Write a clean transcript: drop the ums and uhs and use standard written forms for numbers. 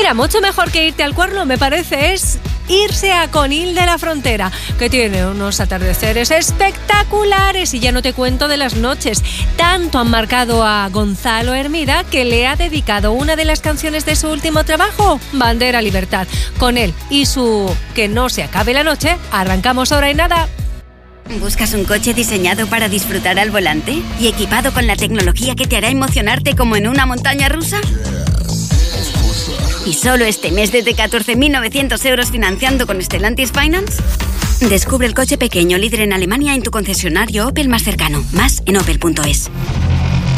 Mira, mucho mejor que irte al Cuerno, me parece, es irse a Conil de la Frontera, que tiene unos atardeceres espectaculares y ya no te cuento de las noches. Tanto han marcado a Gonzalo Hermida que le ha dedicado una de las canciones de su último trabajo, Bandera Libertad. Con él y su Que no se acabe la noche, arrancamos ahora y nada. ¿Buscas un coche diseñado para disfrutar al volante y equipado con la tecnología que te hará emocionarte como en una montaña rusa? ¿Y solo este mes desde 14.900 euros financiando con Stellantis Finance? Descubre el coche pequeño líder en Alemania en tu concesionario Opel más cercano. Más en opel.es.